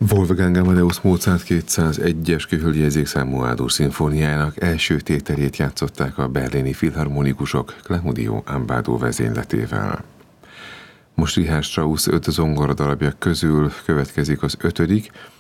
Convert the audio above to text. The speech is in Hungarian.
Wolfgang Amadeus Mozart 201-es kihöljegyzékszámú A-dur szimfóniájának első tételét játszották a berlini filharmonikusok Claudio Abbado vezényletével. Most Richard Strauss 5 zongoradarabja közül következik az 5.,